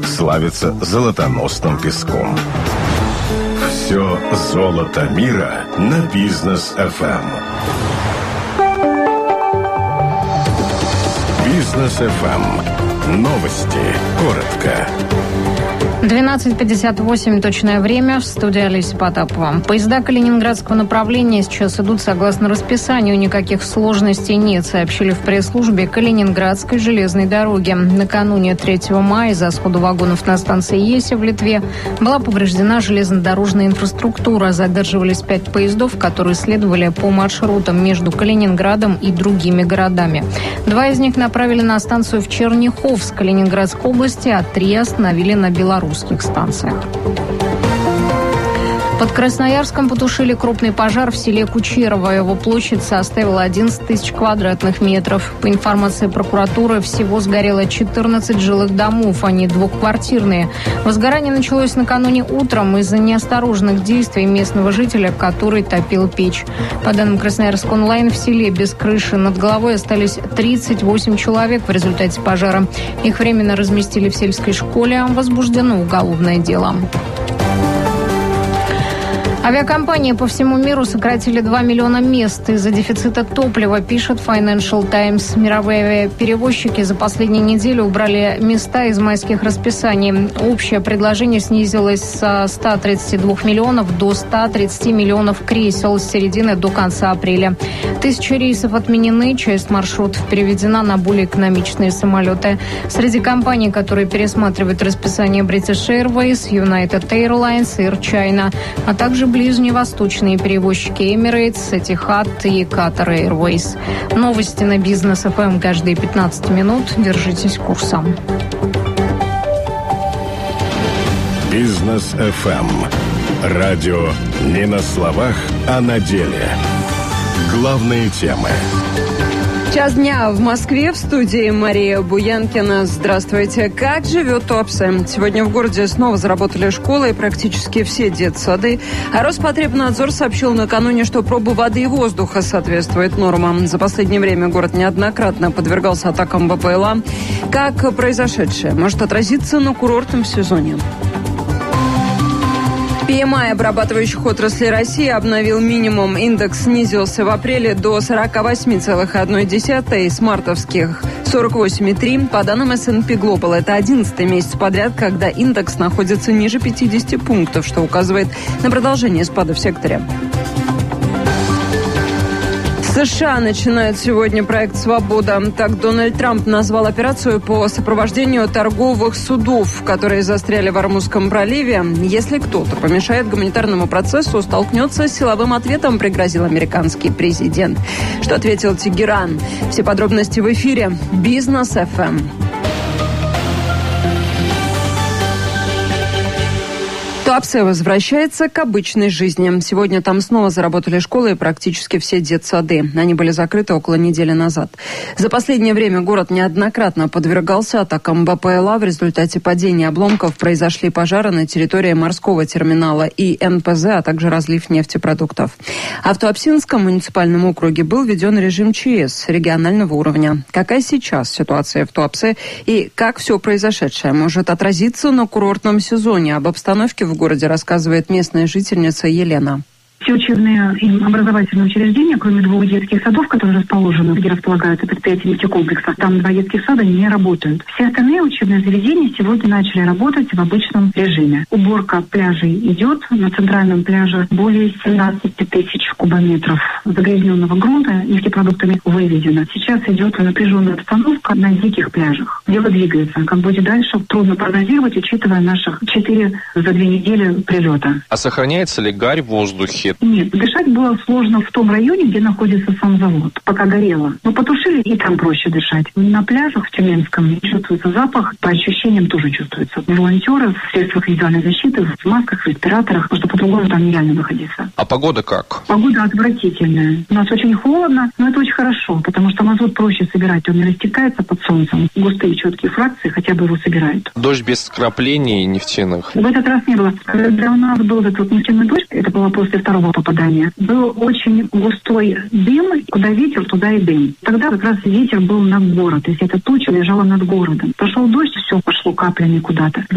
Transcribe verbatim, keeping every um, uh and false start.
славится золотоносным песком. Все золото мира на Бизнес эф эм. Бизнес эф эм. Новости. Коротко. двенадцать пятьдесят восемь точное время. В студии Олеся Потапова. Поезда калининградского направления сейчас идут согласно расписанию. Никаких сложностей нет, сообщили в пресс-службе Калининградской железной дороги. Накануне третьего мая из-за схода вагонов на станции Еся в Литве была повреждена железнодорожная инфраструктура. Задерживались пять поездов, которые следовали по маршрутам между Калининградом и другими городами. Два из них направили на станцию в Черняховск Калининградской области, а три остановили на Беларусь. станциях. Под Красноярском потушили крупный пожар в селе Кучерово. Его площадь составила одиннадцать тысяч квадратных метров. По информации прокуратуры, всего сгорело четырнадцать жилых домов, они двухквартирные. Возгорание началось накануне утром из-за неосторожных действий местного жителя, который топил печь. По данным Красноярск онлайн, в селе без крыши над головой остались тридцать восемь человек в результате пожара. Их временно разместили в сельской школе. Возбуждено уголовное дело. Авиакомпании по всему миру сократили два миллиона мест из-за дефицита топлива, пишет Financial Times. Мировые авиаперевозчики за последнюю неделю убрали места из майских расписаний. Общее предложение снизилось со ста тридцати двух миллионов до ста тридцати миллионов кресел с середины до конца апреля. Тысячи рейсов отменены, часть маршрутов переведена на более экономичные самолеты. Среди компаний, которые пересматривают расписание, British Airways, United Airlines, Air China, а также ближневосточные перевозчики Emirates, Etihad и Qatar Airways. Новости на Бизнес эф эм каждые пятнадцать минут. Держитесь курса. Бизнес эф эм. Радио не на словах, а на деле. Главные темы. Час дня в Москве, в студии Мария Буянкина. Здравствуйте. Как живет Туапсе? Сегодня в городе снова заработали школы и практически все детсады. А Роспотребнадзор сообщил накануне, что пробы воды и воздуха соответствуют нормам. За последнее время город неоднократно подвергался атакам бэ пэ эл а. Как произошедшее может отразиться на курортном сезоне? пи эм ай обрабатывающих отраслей России обновил минимум. Индекс снизился в апреле до сорок восемь целых одна десятая, с мартовских сорок восемь целых три. По данным эс энд пи Global, это одиннадцатый месяц подряд, когда индекс находится ниже пятидесяти пунктов, что указывает на продолжение спада в секторе. США начинает сегодня проект «Свобода». Так Дональд Трамп назвал операцию по сопровождению торговых судов, которые застряли в Ормузском проливе. Если кто-то помешает гуманитарному процессу, столкнется с силовым ответом, пригрозил американский президент. Что ответил Тегеран? Все подробности в эфире Бизнес эф эм. Туапсе возвращается к обычной жизни. Сегодня там снова заработали школы и практически все детсады. Они были закрыты около недели назад. За последнее время город неоднократно подвергался атакам бэ пэ эл а. В результате падения обломков произошли пожары на территории морского терминала и эн пэ зэ, а также разлив нефтепродуктов. А в Туапсинском муниципальном округе был введен режим че эс регионального уровня. Какая сейчас ситуация в Туапсе и как все произошедшее может отразиться на курортном сезоне? Об обстановке в В городе рассказывает местная жительница Елена. Все учебные и образовательные учреждения, кроме двух детских садов, которые расположены, где располагаются предприятия нефтекомплекса, там два детских сада не работают. Все остальные учебные заведения сегодня начали работать в обычном режиме. Уборка пляжей идет. На центральном пляже более семнадцати тысяч кубометров загрязненного грунта нефтепродуктами выведено. Сейчас идет напряженная обстановка на диких пляжах. Дело двигается. Как будет дальше, трудно прогнозировать, учитывая наших четыре за две недели прилета. А сохраняется ли гарь в воздухе? Нет, дышать было сложно в том районе, где находится сам завод, пока горело. Но потушили, и там проще дышать. На пляжах в Тюменском чувствуется запах, по ощущениям тоже чувствуется. Волонтеры в средствах индивидуальной защиты, в масках, в респираторах, потому что по-другому там нереально находиться. А погода как? Погода отвратительная. У нас очень холодно, но это очень хорошо, потому что мазут проще собирать. Он не растекается под солнцем. Густые четкие фракции хотя бы его собирают. Дождь без скраплений нефтяных? В этот раз не было. Когда у нас был этот вот нефтяной дождь, это было после второго попадания, был очень густой дым, куда ветер, туда и дым. Тогда как раз ветер был над город, то есть эта туча лежала над городом. Пошел дождь, все пошло каплями куда-то.